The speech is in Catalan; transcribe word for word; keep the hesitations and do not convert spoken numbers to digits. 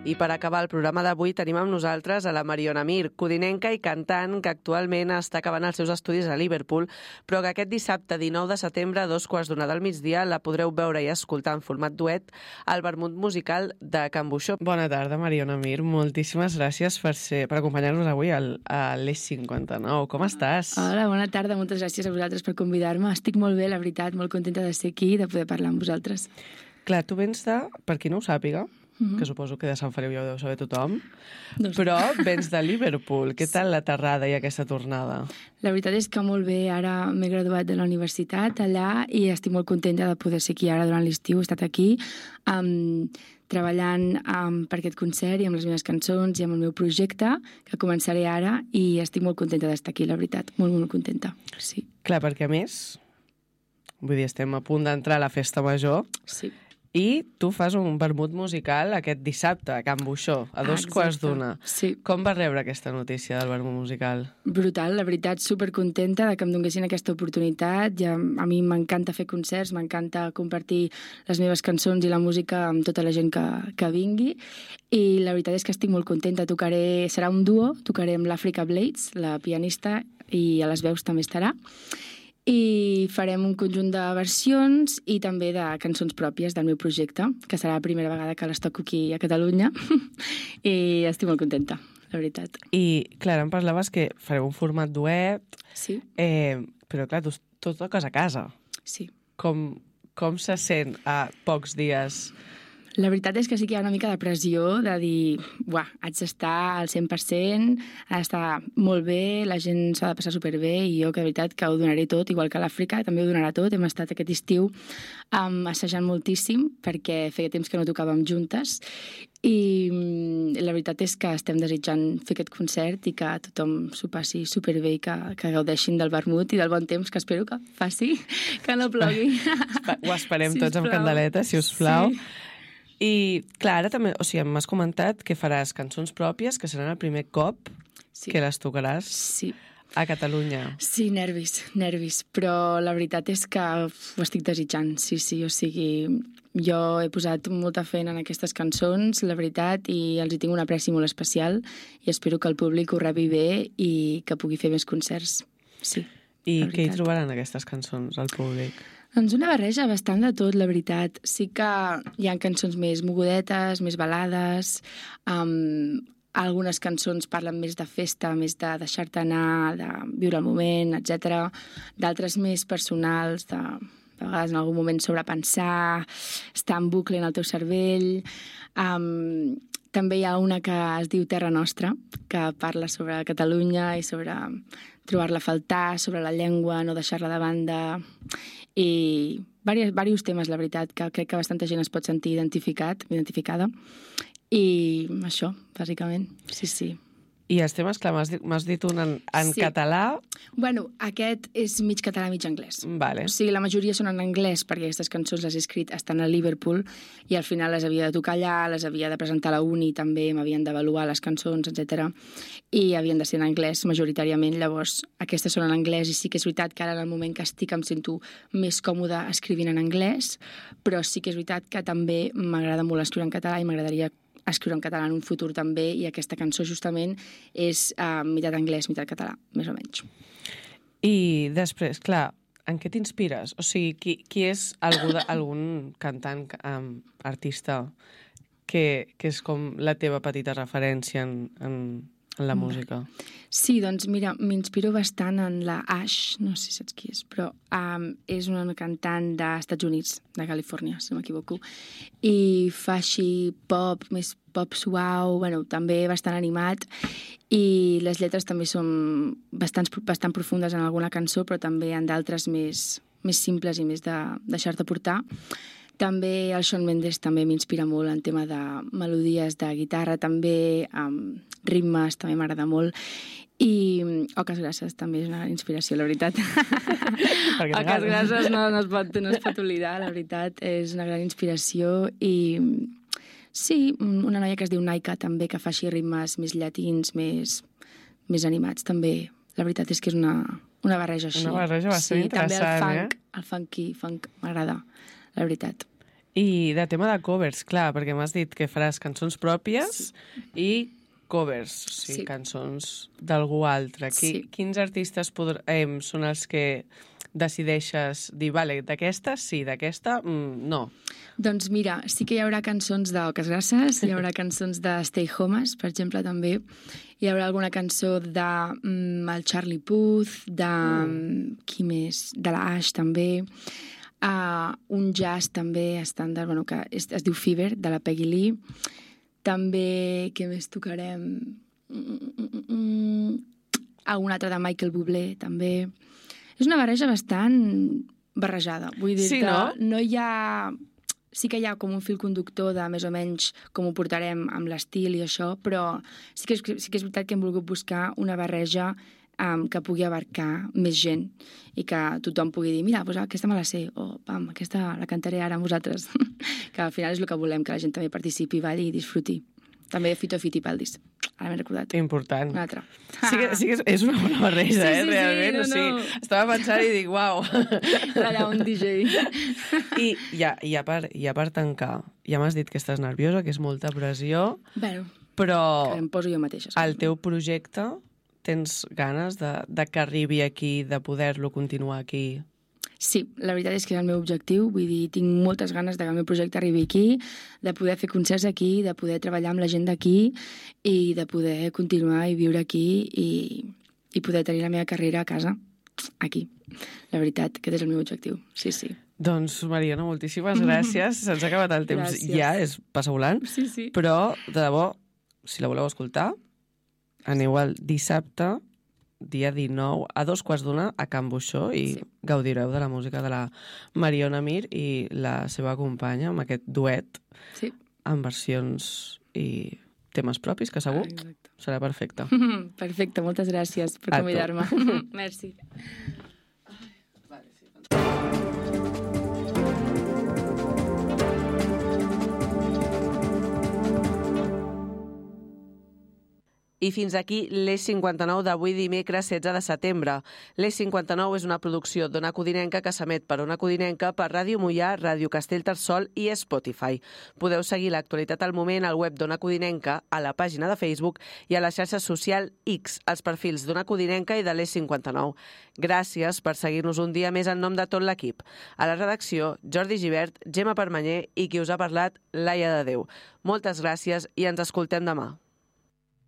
I per acabar el programa d'avui tenim amb nosaltres a la Mariona Mir, codinenca i cantant que actualment està acabant els seus estudis a Liverpool, però que aquest dissabte dinou de setembre a dos quarts d'una del migdia la podreu veure i escoltar en format duet al vermut musical de Can Buixó. Bona tarda, Mariona Mir. Moltíssimes gràcies per, ser, per acompanyar-nos avui al, a l'Eix cinquanta-nou. Com estàs? Hola, bona tarda. Moltes gràcies a vosaltres per convidar-me. Estic molt bé, la veritat, molt contenta de ser aquí i de poder parlar amb vosaltres. Clar, tu vens de, per qui no ho sàpiga, Mm-hmm. que suposo que de Sant Feliu ja ho deu saber tothom, No sé. però vens de Liverpool. Què tal l'aterrada i aquesta tornada? La veritat és que molt bé. Ara m'he graduat de la universitat allà i estic molt contenta de poder ser aquí ara durant l'estiu. He estat aquí um, treballant um, per aquest concert i amb les meves cançons i amb el meu projecte, que començaré ara, i estic molt contenta d'estar aquí, la veritat. Molt, molt contenta, sí. Clar, perquè a més, vull dir, estem a punt d'entrar a la festa major, Sí. i tu fas un vermut musical aquest dissabte a Can Buixó, a dos Exacte. quarts d'una. Sí. Com vas rebre aquesta notícia del vermut musical? Brutal, la veritat, supercontenta de que em donessin aquesta oportunitat. Ja, a mi m'encanta fer concerts, m'encanta compartir les meves cançons i la música amb tota la gent que, que vingui, i la veritat és que estic molt contenta. Tocaré, serà un duo, tocaré amb l'Africa Blades, la pianista, i a les veus també estarà, i farem un conjunt de versions i també de cançons pròpies del meu projecte, que serà la primera vegada que les toco aquí a Catalunya, i estic molt contenta, la veritat. I, clar, em parlaves que fareu un format duet, Sí, eh, però, clar, tu, tu toques a casa. sí. Com, com se sent a pocs dies? La veritat és que sí que hi ha una mica de pressió de dir, buah, haig d'estar al cent per cent, ha d'estar molt bé, la gent s'ha de passar superbé, i jo que de veritat que ho donaré tot, igual que l'Àfrica també ho donarà tot. Hem estat aquest estiu um, assajant moltíssim perquè feia temps que no tocàvem juntes, i mm, la veritat és que estem desitjant fer aquest concert i que tothom s'ho passi superbé i que, que gaudeixin del vermut i del bon temps, que espero que faci, que no plogui. Ho esperem tots amb Sisplau. candeleta, si us plau. Sí. I, clar, ara també, o sigui, m'has comentat que faràs cançons pròpies, que seran el primer cop Sí. que les tocaràs Sí. a Catalunya. Sí, nervis, nervis, però la veritat és que ho estic desitjant, sí, sí, o sigui, jo he posat molta feina en aquestes cançons, la veritat, i els hi tinc un apreci molt especial, i espero que el públic ho rebi bé i que pugui fer més concerts, sí. I la què hi veritat. trobaran aquestes cançons al públic? Doncs una barreja bastant de tot, la veritat. Sí que hi ha cançons més mogudetes, més balades, um, algunes cançons parlen més de festa, més de deixar-te anar, de viure el moment, etcètera. D'altres més personals, de, de vegades en algun moment sobrepensar, estar en bucle en el teu cervell. Um, també hi ha una que es diu Terra Nostra, que parla sobre Catalunya i sobre trobar-la a faltar, sobre la llengua, no deixar-la de banda, i diversos, diversos temes, la veritat, que crec que bastanta gent es pot sentir identificat, identificada, i això, bàsicament, sí, sí. I els temes, clar, m'has dit, m'has dit un en, en Sí. català. Bueno, aquest és mig català, mig anglès. Vale. O sigui, la majoria són en anglès, perquè aquestes cançons les he escrit estant a Liverpool, i al final les havia de tocar allà, les havia de presentar a la uni també, m'havien d'avaluar les cançons, etcètera. I havien de ser en anglès majoritàriament. Llavors, aquestes són en anglès, i sí que és veritat que ara en el moment que estic em sento més còmode escrivint en anglès, però sí que és veritat que també m'agrada molt escriure en català i m'agradaria escriure en català en un futur també, i aquesta cançó justament és uh, meitat anglès, meitat català, més o menys. I després, clar, en què t'inspires? O sigui, qui, qui és algú de, algun cantant, um, artista, que, que és com la teva petita referència en, en, en la música? Sí, doncs mira, m'inspiro bastant en la Ash, no sé si saps qui és, però um, és una cantant dels Estats Units, de Califòrnia, si no m'equivoco, i fa així pop, més pop suau, bueno, també bastant animat, i les lletres també són bastant, bastant profundes en alguna cançó, però també en d'altres més, més simples i més de deixar-te portar. També el Shawn Mendes també m'inspira molt en tema de melodies de guitarra, també amb ritmes, també m'agrada molt. I Oques Grasses també és una inspiració, la veritat. Oques Grasses no, no, es pot, no es pot oblidar, la veritat, és una gran inspiració. I sí, una noia que es diu Naika també, que fa així ritmes més llatins, més, més animats, també. La veritat és que és una, una barreja així. Una barreja bastant sí, interessant, també el funk, eh? el funky, funk, m'agrada, la veritat. I de tema de covers, clar, perquè m'has dit que faràs cançons pròpies sí. i covers, o sigui, sí. cançons d'algú altre. Qui, sí. Quins artistes podr... eh, són els que decideixes dir, vale, d'aquesta sí, d'aquesta mm, no? Doncs mira, sí que hi haurà cançons d'Oques Grasses, hi haurà cançons de Stay Homes, per exemple, també. Hi haurà alguna cançó de mm, el Charlie Puth, de... Mm. qui més? De la Ash, també. Uh, un jazz també estàndard, bueno, que es, es diu Fever, de la Peggy Lee. També, què més tocarem? Mm, mm, mm, algun altre de Michael Bublé, també. És una barreja bastant barrejada. Vull dir sí, que no? no hi ha... Sí que hi ha com un fil conductor de més o menys com ho portarem amb l'estil i això, però sí que, és, sí que és veritat que hem volgut buscar una barreja um, que pugui abarcar més gent i que tothom pugui dir, mira, doncs aquesta me la sé, o pam, aquesta la cantaré ara amb vosaltres. Que al final és el que volem, que la gent també participi, balli i disfruti. També Fito Fitipaldis. Ara m'he recordat. Important. Un altre. Sí que, sí que és una bona barreja, sí, eh, sí, realment. Sí, no, o sigui, no. Estava pensant i dic, uau. Allà un D J. I ja, ja, per, ja per tancar, ja m'has dit que estàs nerviosa, que és molta pressió, bueno, però que em poso jo mateixa. el teu projecte tens ganes de, de que arribi aquí, de poder-lo continuar aquí? Sí, la veritat és que és el meu objectiu, vull dir, tinc moltes ganes de que el meu projecte arribi aquí, de poder fer concerts aquí, de poder treballar amb la gent d'aquí i de poder continuar i viure aquí i, i poder tenir la meva carrera a casa, aquí. La veritat, aquest és el meu objectiu, sí, sí. Doncs, Mariona, moltíssimes gràcies. Se'ns ha acabat el temps Gràcies. ja, és passa volant, sí, sí. però, de debò, si la voleu escoltar, aneu el dissabte, dia dinou, a dos quarts d'una, a Can Buixó, i sí. gaudireu de la música de la Mariona Mir i la seva companya, amb aquest duet, sí. amb versions i temes propis, que segur ah, serà perfecte. Perfecte, moltes gràcies per convidar-me. Merci. I fins aquí l'E cinquanta-nou d'avui dimecres setze de setembre. L'E cinquanta-nou és una producció d'Ona Codinenca que s'emet per Ona Codinenca, per Ràdio Moià, Ràdio Castellterçol i Spotify. Podeu seguir l'actualitat al moment al web d'Ona Codinenca, a la pàgina de Facebook i a la xarxa social X, als perfils d'Ona Codinenca i de l'E cinquanta-nou. Gràcies per seguir-nos un dia més en nom de tot l'equip. A la redacció, Jordi Givert, Gemma Permanyer i qui us ha parlat, Laia de Déu. Moltes gràcies i ens escoltem demà.